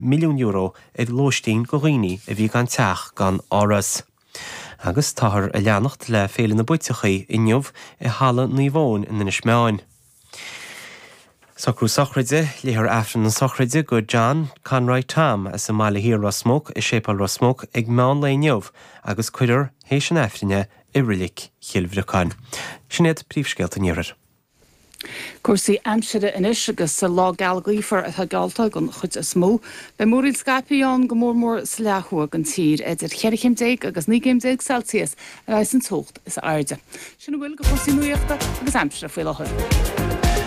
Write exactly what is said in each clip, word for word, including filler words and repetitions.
milliún euro ag lóistín go riine a bhí gan teach gan áras. Agus táthar a leannacht le féile na buitechaí inniuh i hala ní bhin in na smeáin. Socrú sochraide, léthar afran na sochraide go John Conroy Tam as a mála hir Rosmóg i sépal Rosmóg ag meán le inniuh agus cuidir hééis an afrinne i rilik chiilbhreáin. Sinnéad príomhscéalta níorir. Cuasaí aimsire inis agus sa lá galgaífar atá galta gon chud is mó, be móríl scapián go mór mór sa leathúag an tír idir cheiricim déag agus nígéim déag Celsius a bheith an tócht is airde. Sinna bhfuil go cuasaí nuíochta agus aimsire faoi láthair.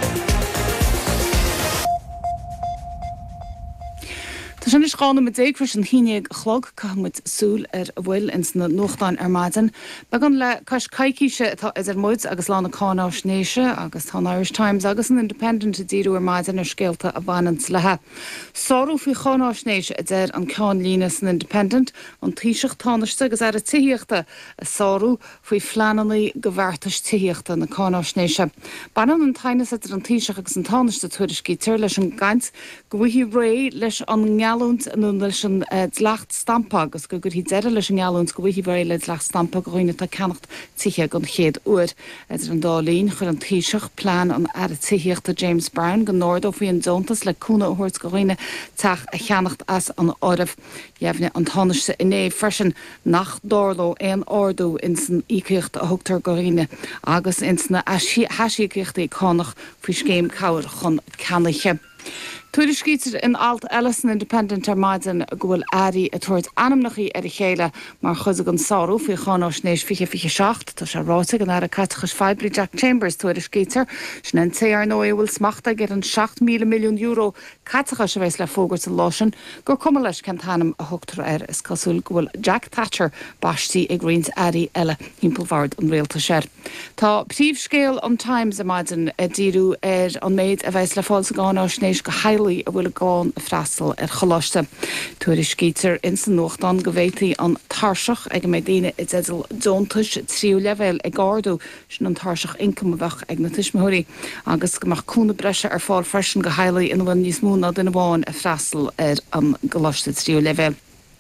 Tá sin is gána mit déag fris an híineag chlog cahamid súl ar a bhfuil ins na nóchtáin ar maidin. Began le cais caiiciise atá is ar muid agus lána cáná snéise agus tá Irish Times agus an Independent a díú ar maidin ar scéalta a bhainant lethe. Sárú faoi cháná snéise a déir an cáin lína san Independent an tíiseach tánaiste agus ar a tííochta a sárú faoi fleananaí go bhhartas tííochta na cáná snéise. Banan an tainas idir an tíiseach agus an tánaiste tuairiscí tir leis an gaint go bhfuí ré leis an Ngealúnt an leis an dlacht stampa agus go gur hí deire leis an ngealúnt go bhí bhar le dlacht stampa go roiine tá ceannacht tithe an chéad uair. Idir an dálín chur an tíiseach plán an ar a tííochta James Brown go nóir ó bhí an dontas le cúna óhairt go roiine teach a cheannacht as an áibh dhéimhne an tánaiste iné freisin nach dáló éon áardú in san ícíocht a thugtar go roiine agus in sna heisiíochta i cánach faoi scéim cabhar chun ceannaiche. Tuairiscítear in Alt Ellison Independent ar maidin go bhfuil airí a tuairt anamnachaí ar a chéile mar chusa an sáú faoi cháná snéis fiche fiche seacht tá sé ráte an ar a catchas Fibri Jack Chambers tuairiscítear sin an té ar nó bhfuil smachta gur an seacht míle milliún euro catchas a bheits le fógurt a lásin gur cum leis cantanam a thugtar ar is cosúil go bhfuil Jack Thatcher baistí ag Greens airí eile himpelhard an réalta sér. Tá príomhscéal an Times a maidin a díú ar an méid a bheits le fáilsa gáná snéis go heil a bhfuil gáin a freastal ar choláiste. Tuairiscítear in san nóchtán go bhhéitaí an tarseach ag mé daine i ddéidir dontais tríú level ag gáardú sin an tarseach incom a bheith ag na tuismiúirí agus go mar cúna breise ar fáil freisin go heilaí in bhain níos múna duna bháin a freastal ar an goláiste tríú level.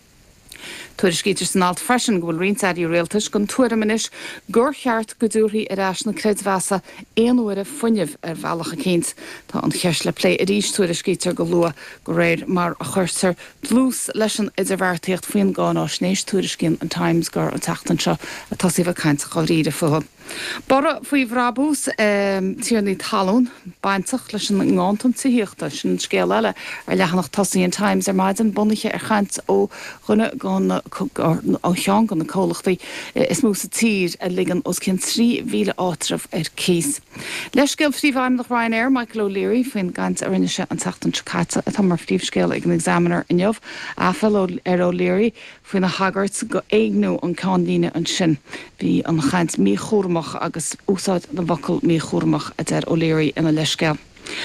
Tuairiscítear san alt freisin go bhfuil rionsaí réaltas gon tuairiminis gur cheart go dúirí ar ais na creidmheasa éonúair a funineh ar bhealacha céint. Tá an cheis le lé a ríis tuairiscítear go lua go réir mar a chuirtar dlús leis an idirbheartaíocht faoin gáná snéis tuairiscín an Times gur an teachtain seo a tasí bh caiint go ríide fuha. Bara faoi bhrabús tíarnaí talún baintach leis an ngáantam tííochta sin scéal eile ar leannach tosaí an Times ar maidin bunaiche ar chaint ó chunne gan ó teán gan na cólachtaí is mú sa tír a ligan os cin trí mhíle áitrah ar cíos. Leis scéal phríomhhaim nach Ryanair Michael O'Leary faoin gant ar rinneise an teachtain Chicata a tá mar phríomhscéal ag an examiner inniuh áfel ar O'Leary faoin na hagart go éagnú an cáinlíne an sin. Bhí an chaint mí chóramach agus úsáid na bhacail mí chóramach a d O'Leary ina leisceal.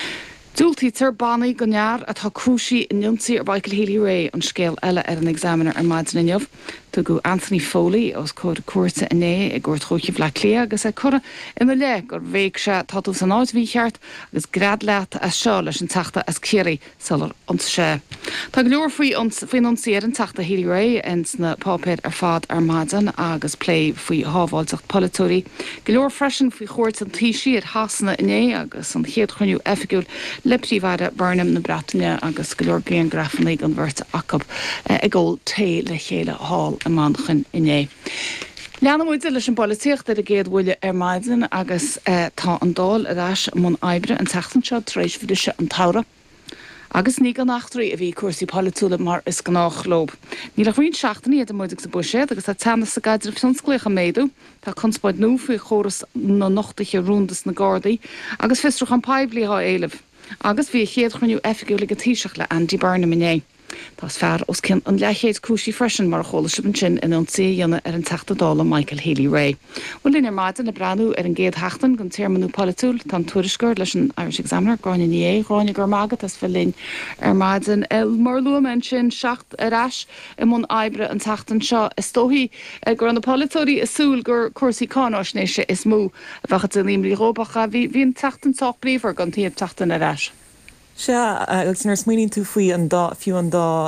Dúiltítar bannaí go near atá cruisí in Nionsaí ar Michael Healy Ray an scéal eile ar an examiner ar maidin inniuh. Tu go Anthony Foley os cóir cuairte iné ag gúir tróici bhla clia agus é cura ina le gur bhéh se táú san áid bhí cheart agus grad leat a seo leis an teachta as céirí salar an sé. Tá go leor faoi faoin ansaí ar an teachta Healy Ray ins na pápéid ar fad ar maidin agus plé faoi hábháilteach polytóí. Go leor freisin faoi chóirt an tíisí ar hasanna iné agus an chéad chuniú effigiúil le príomhhaide Burnham na Breataine agus go leor géan grafannaí an bhirrta acab ag ggóil té le chéile hall a manchan iné. Leanna muide leis an bolíocht ar a géad bhfuile ar maidin agus tá an dáil aráis món oibre an teachtain seo tréis bhíise an tara. Agus ní gan nachtarí a bhí cuasaí polytúla mar is go nachlób. Ní le roion seachtaí a muideach sa buise agus tá teanna sa gaidir fionsclécha méadú, tá conspáid nó faoi choras na nochtaiche rúndas na Gardaí, agus fistrach an paibbliá éileh. Agus bhí chéad chuniú effigiúla go tíiseach le Andy Burnham iné. Tás fear os cin an leichéad cúsí freisin mar chola sib an sin in an sé dhéanana ar an teachta dála Michael Healy Ray. Bhfuil línar maidin na breanú ar an géad heachtain gon téirmanú polytúil tá tuairisgur leis an Irish Examiner gáin in é ráinnig gur mágad as bhfuil ar maidin mar luaman sin seacht arás i món oibre an teachtain seo is tóthaí gur an na polytóí is súil gur cuasaí cánáisnéise is mú a bhecha an líimrí róbacha bhí hí an teachtainách bríomhar gan tíobh teachtain arás. Se agus nar smuoinn tú faoi an dá fiú an dá